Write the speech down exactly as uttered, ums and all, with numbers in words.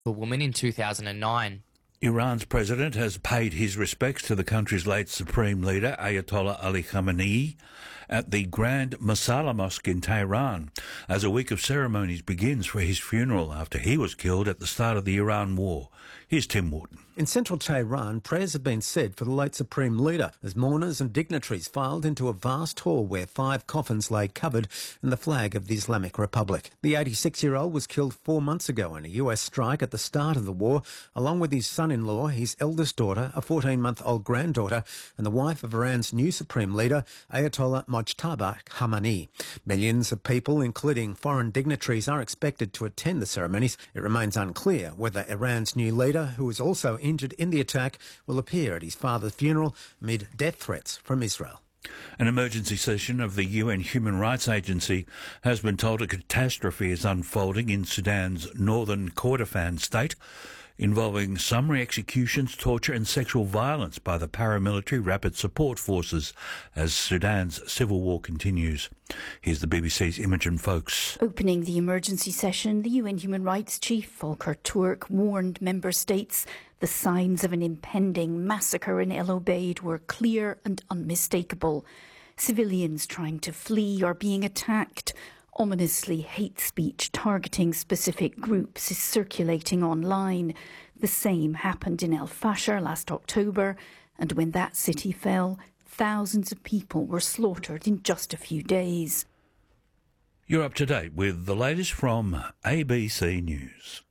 a woman in two thousand nine. Iran's president has paid his respects to the country's late supreme leader, Ayatollah Ali Khamenei, at the Grand Masala Mosque in Tehran, as a week of ceremonies begins for his funeral after he was killed at the start of the Iran war. Here's Tim Wharton. In central Tehran, prayers have been said for the late supreme leader as mourners and dignitaries filed into a vast hall where five coffins lay covered in the flag of the Islamic Republic. The eighty-six-year-old was killed four months ago in a U S strike at the start of the war, along with his son-in-law, his eldest daughter, a fourteen-month-old granddaughter, and the wife of Iran's new supreme leader, Ayatollah Mojtaba Khamenei. Millions of people, including foreign dignitaries, are expected to attend the ceremonies. It remains unclear whether Iran's new leader, who is also injured in the attack, will appear at his father's funeral amid death threats from Israel. An emergency session of the U N Human Rights Agency has been told a catastrophe is unfolding in Sudan's northern Kordofan state, involving summary executions, torture and sexual violence by the paramilitary Rapid Support Forces as Sudan's civil war continues. Here's the B B C's Imogen Folks. Opening the emergency session, the U N Human Rights Chief Volker Turk warned member states the signs of an impending massacre in El Obeid were clear and unmistakable. Civilians trying to flee are being attacked. Ominously, hate speech targeting specific groups is circulating online. The same happened in El Fasher last October, and when that city fell, thousands of people were slaughtered in just a few days. You're up to date with the latest from A B C News.